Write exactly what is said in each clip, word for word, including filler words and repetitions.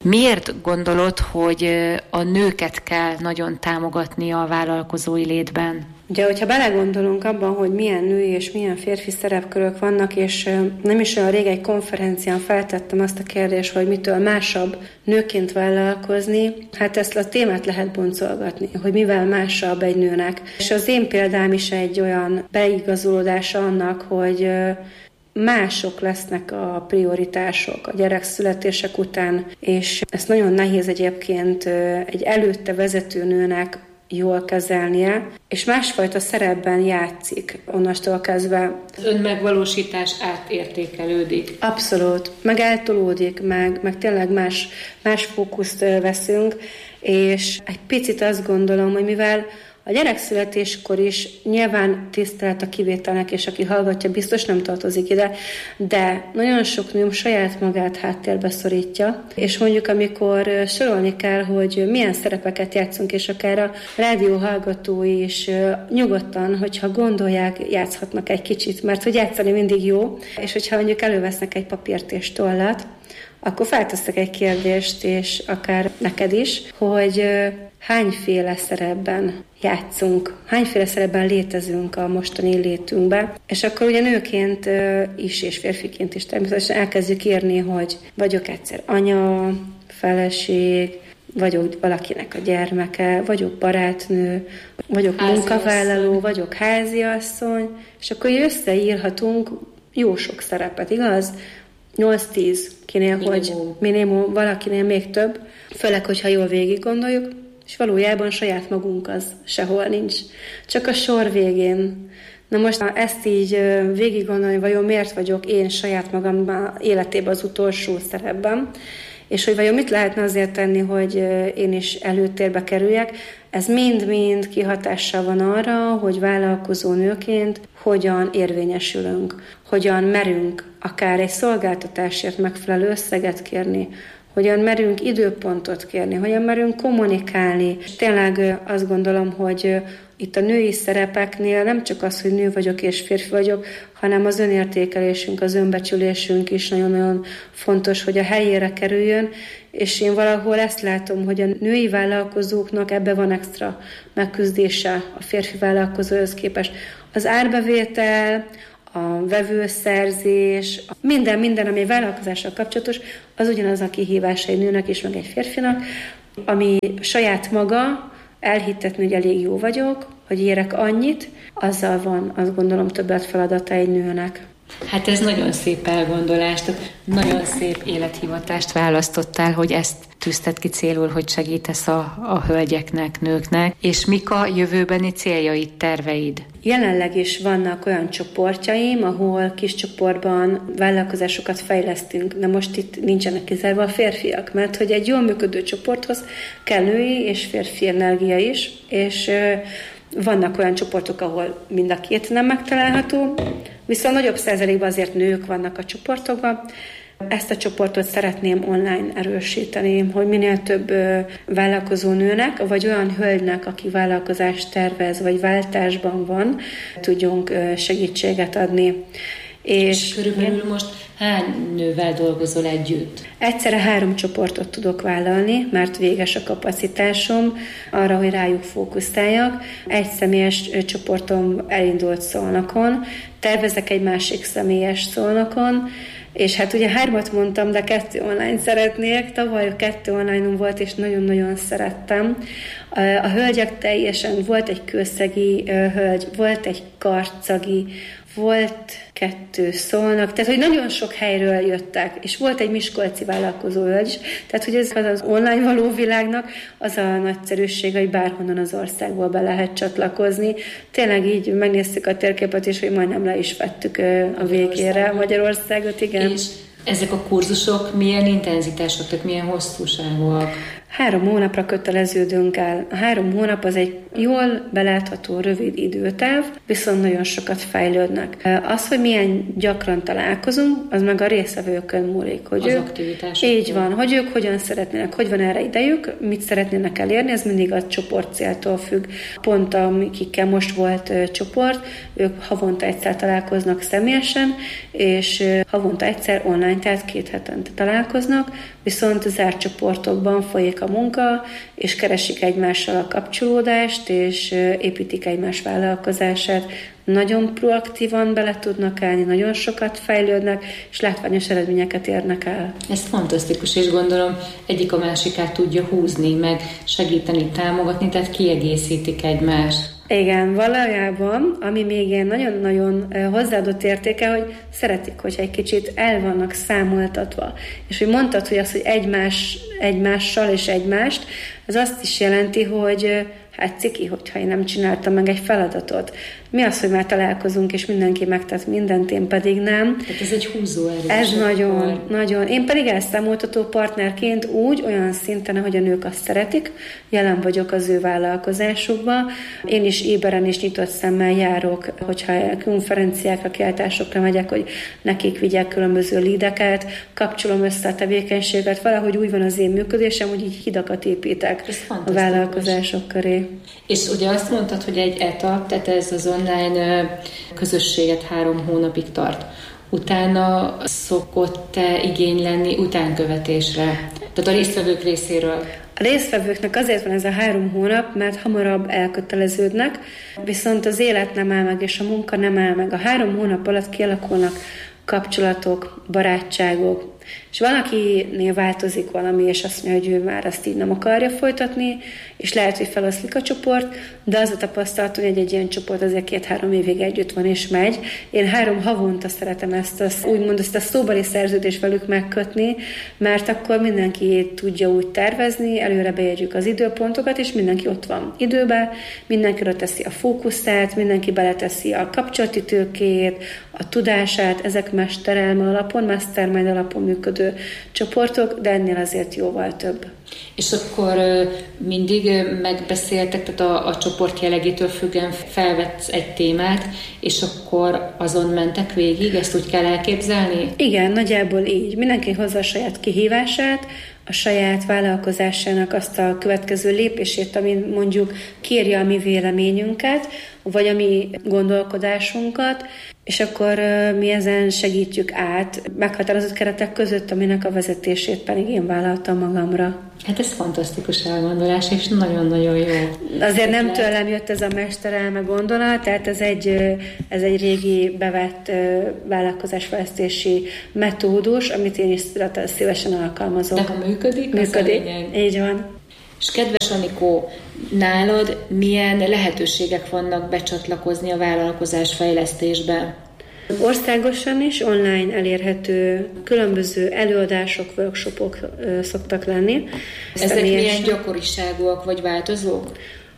Miért gondolod, hogy a nőket kell nagyon támogatni a vállalkozói létben? Ugye, hogyha belegondolunk abban, hogy milyen női és milyen férfi szerepkörök vannak, és nem is olyan rég egy konferencián feltettem azt a kérdést, hogy mitől másabb nőként vállalkozni, hát ezt a témát lehet boncolgatni, hogy mivel másabb egy nőnek. És az én példám is egy olyan beigazolódása annak, hogy mások lesznek a prioritások a gyerekszületések után, és ezt nagyon nehéz egyébként egy előtte vezető nőnek jól kezelnie, és másfajta szerepben játszik onnastól kezdve. Az önmegvalósítás átértékelődik. Abszolút, meg eltolódik, meg, meg tényleg más, más fókuszt veszünk, és egy picit azt gondolom, hogy mivel a gyerekszületéskor is nyilván tisztelet a kivételnek, és aki hallgatja, biztos nem tartozik ide, de nagyon sok nő saját magát háttérbe szorítja, és mondjuk amikor sorolni kell, hogy milyen szerepeket játszunk, és akár a rádió hallgatói is nyugodtan, hogyha gondolják, játszhatnak egy kicsit, mert hogy játszani mindig jó, és hogyha mondjuk elővesznek egy papírt és tollat, akkor felteszek egy kérdést, és akár neked is, hogy hányféle szerepben játszunk, hányféle szerepben létezünk a mostani létünkben, és akkor ugye nőként is, és férfiként is természetesen elkezdjük írni, hogy vagyok egyszer anya, feleség, vagyok valakinek a gyermeke, vagyok barátnő, vagyok házi munkavállaló, asszony. Vagyok háziasszony, és akkor összeírhatunk jó sok szerepet, igaz? nyolc-tíz kinél, minimum. Hogy minimum, valakinél még több, főleg, hogyha jól végig gondoljuk, és valójában saját magunk az sehol nincs. Csak a sor végén. Na most ezt így végig gondolni, vajon miért vagyok én saját magam életében az utolsó szerepben, és hogy vajon mit lehetne azért tenni, hogy én is előtérbe kerüljek, ez mind-mind kihatással van arra, hogy vállalkozó nőként hogyan érvényesülünk, hogyan merünk akár egy szolgáltatásért megfelelő összeget kérni, hogyan merünk időpontot kérni, hogyan merünk kommunikálni. Tényleg azt gondolom, hogy itt a női szerepeknél nem csak az, hogy nő vagyok és férfi vagyok, hanem az önértékelésünk, az önbecsülésünk is nagyon-nagyon fontos, hogy a helyére kerüljön, és én valahol ezt látom, hogy a női vállalkozóknak ebbe van extra megküzdése a férfi vállalkozóhoz képest. Az árbevétel, a vevőszerzés, minden, minden, ami vállalkozással kapcsolatos, az ugyanaz a kihívás egy nőnek és meg egy férfinak, ami saját maga elhittetni, hogy elég jó vagyok, hogy érek annyit, azzal van, azt gondolom, többet feladata egy nőnek. Hát ez nagyon szép elgondolás, tehát nagyon szép élethivatást választottál, hogy ezt tűzted ki célul, hogy segítesz a, a hölgyeknek, nőknek, és mik a jövőbeni céljaid, terveid? Jelenleg is vannak olyan csoportjaim, ahol kis csoportban vállalkozásokat fejlesztünk, de most itt nincsenek kizárva a férfiak, mert hogy egy jól működő csoporthoz kell női és férfi energia is, és vannak olyan csoportok, ahol mind a két nem megtalálható, viszont nagyobb százalékban azért nők vannak a csoportokban. Ezt a csoportot szeretném online erősíteni, hogy minél több vállalkozó nőnek, vagy olyan hölgynek, aki vállalkozást tervez, vagy váltásban van, tudjunk segítséget adni. És, és körülbelül most hány nővel dolgozol együtt? Egyszerre három csoportot tudok vállalni, mert véges a kapacitásom arra, hogy rájuk fókuszáljak. Egy személyes csoportom elindult Szolnokon, tervezek egy másik személyes Szolnokon, és hát ugye hármat mondtam, de kettő online szeretnék. Tavaly kettő online volt, és nagyon-nagyon szerettem. A hölgyek teljesen, volt egy kőszegi hölgy, volt egy karcagi, volt kettő Szolnok, tehát hogy nagyon sok helyről jöttek, és volt egy miskolci vállalkozó hölgy is, tehát hogy ez az online való világnak az a nagyszerűség, hogy bárhonnan az országból be lehet csatlakozni. Tényleg így megnéztük a térképet, és hogy majdnem le is vettük a végére Magyarországot, igen. És ezek a kurzusok milyen intenzitások, tehát milyen hosszúságúak? Három hónapra köteleződünk el. A három hónap az egy jól belátható, rövid időtáv, viszont nagyon sokat fejlődnek. Az, hogy milyen gyakran találkozunk, az meg a résztvevőkön múlik. Hogy az ők, aktivitások. Így van, hogy ők hogyan szeretnének, hogy van erre idejük, mit szeretnének elérni, ez mindig a csoportcéltól függ. Pont akikkel most volt uh, csoport, ők havonta egyszer találkoznak személyesen, és uh, havonta egyszer online, tehát két hetente találkoznak, viszont zárt csoportokban folyik a munka, és keresik egymással a kapcsolódást, és építik egymás vállalkozását. Nagyon proaktívan bele tudnak állni, nagyon sokat fejlődnek, és látványos eredményeket érnek el. Ez fantasztikus, és gondolom egyik a másikát tudja húzni, meg segíteni, támogatni, tehát kiegészítik egymást. Igen, valójában, ami még ilyen nagyon-nagyon hozzáadott értéke, hogy szeretik, hogyha egy kicsit el vannak számoltatva. És hogy mondtad, hogy az, hogy egymás, egymással és egymást, az azt is jelenti, hogy hát ciki, hogyha én nem csináltam meg egy feladatot. Mi az, hogy már találkozunk, és mindenki megtett mindent, én pedig nem. Tehát ez egy húzóerő. Ez nagyon, nagyon. Én pedig elszámoltató partnerként úgy, olyan szinten, ahogy a nők azt szeretik, jelen vagyok az ő vállalkozásukba. Én is éberen és nyitott szemmel járok, hogyha konferenciákra, kiáltásokra megyek, hogy nekik vigyek különböző lídeket, kapcsolom össze a tevékenységet, valahogy úgy van az én működésem, hogy így hidakat építek a vállalkozások köré. És ugye azt mondtad, hogy egy etap, tehát ez az online közösséget három hónapig tart. Utána szokott-e igény lenni utánkövetésre? Tehát a résztvevők részéről? A résztvevőknek azért van ez a három hónap, mert hamarabb elköteleződnek, viszont az élet nem áll meg, és a munka nem áll meg. A három hónap alatt kialakulnak kapcsolatok, barátságok, és valakinél változik valami, és azt mondja, hogy ő már ezt így nem akarja folytatni, és lehet, hogy feloszlik a csoport, de az a tapasztalatom, hogy egy ilyen csoport azért két-három évig együtt van és megy. Én három havonta szeretem ezt, az, úgymond ezt a szóbeli szerződést velük megkötni, mert akkor mindenki tudja úgy tervezni, előre bejegyük az időpontokat, és mindenki ott van időben, mindenki oda teszi a fókuszát, mindenki beleteszi a kapcsolati tőkét, a tudását, ezek mesterelme alapon, mastermind alapon működő csoportok, de ennél azért jóval több. És akkor mindig megbeszéltek, tehát a, a csoport jellegétől függően felvetsz egy témát, és akkor azon mentek végig, ezt úgy kell elképzelni? Igen, nagyjából így. Mindenki hozza a saját kihívását, a saját vállalkozásának azt a következő lépését, amin mondjuk kérje a mi véleményünket, vagy a mi gondolkodásunkat, és akkor mi ezen segítjük át meghatározott keretek között, aminek a vezetését pedig én vállaltam magamra. Hát ez fantasztikus elgondolás, és nagyon-nagyon jó. Azért nem tőlem jött ez a mesterelme gondolat, tehát ez egy, ez egy régi bevett vállalkozásfejlesztési metódus, amit én is szívesen alkalmazok. De ha működik, működik. Így van. És kedves Anikó, nálad milyen lehetőségek vannak becsatlakozni a vállalkozás fejlesztésbe? Országosan is online elérhető különböző előadások, workshopok szoktak lenni. Ezek milyen gyakoriságúak vagy változók?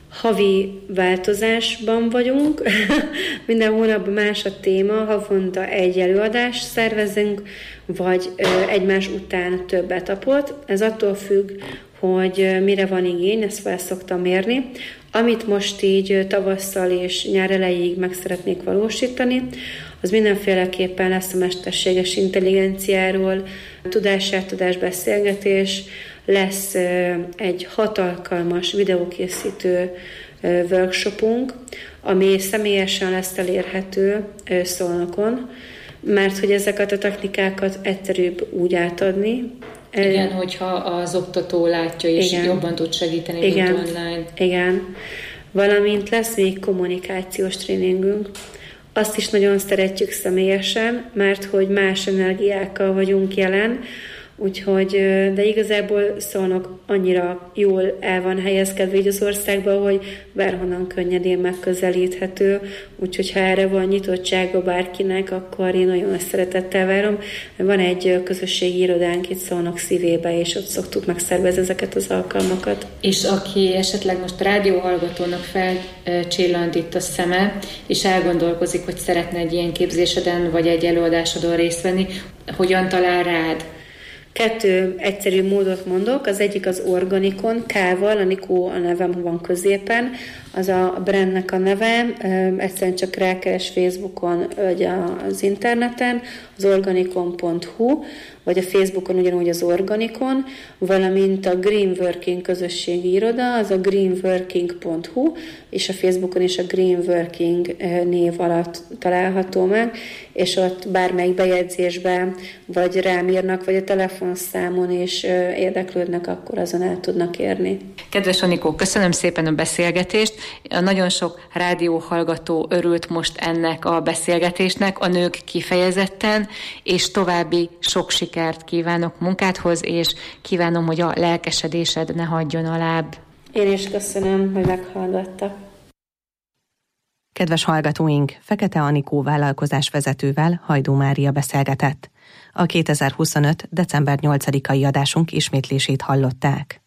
Havi változásban vagyunk, minden hónapban más a téma, havonta egy előadást szervezünk, vagy egymás után több etapot. Ez attól függ, hogy mire van igény, ezt fel szoktam mérni. Amit most így tavasszal és nyár elejéig meg szeretnék valósítani, az mindenféleképpen lesz a mesterséges intelligenciáról, tudásátadás, beszélgetés, lesz egy hat alkalmas videókészítő workshopunk, ami személyesen lesz elérhető Szolnokon, mert hogy ezeket a technikákat egyszerűbb úgy átadni. Igen, hogyha az oktató látja és igen, jobban tud segíteni, igen, mint online. Igen, valamint lesz még kommunikációs tréningünk. Azt is nagyon szeretjük személyesen, mert hogy más energiákkal vagyunk jelen, úgyhogy, de igazából Szolnok annyira jól el van helyezkedve így az országban, hogy bárhonnan könnyedén megközelíthető, úgyhogy ha erre van nyitottsága bárkinek, akkor én nagyon szeretettel várom. Van egy közösségi irodánk itt Szolnok szívébe, és ott szoktuk megszervezni ezeket az alkalmakat. És aki esetleg most rádióhallgatónak felcsillant itt a szeme, és elgondolkozik, hogy szeretne egy ilyen képzéseden, vagy egy előadásodon részt venni, hogyan talál rád? Kettő egyszerű módot mondok, az egyik az Organikon, K-val, a Nikó a nevem van középen, az a brandnek a neve, egyszerűen csak rákeres Facebookon, vagy az interneten, az organikon pont hu, vagy a Facebookon ugyanúgy az Organikon, valamint a Green Working közösségi iroda, az a green working pont hu, és a Facebookon is a Green Working név alatt található meg, és ott bármelyik bejegyzésben, vagy rám írnak, vagy a telefonszámon is érdeklődnek, akkor azon el tudnak érni. Kedves Anikó, köszönöm szépen a beszélgetést. Nagyon sok rádióhallgató örült most ennek a beszélgetésnek, a nők kifejezetten, és további sok sikert kívánok munkádhoz, és kívánom, hogy a lelkesedésed ne hagyjon alább. Én is köszönöm, hogy meghallgattak. Kedves hallgatóink, Fekete Anikó vállalkozásvezetővel Hajdú Mária beszélgetett. A kétezer-huszonöt. december nyolcadikai adásunk ismétlését hallották.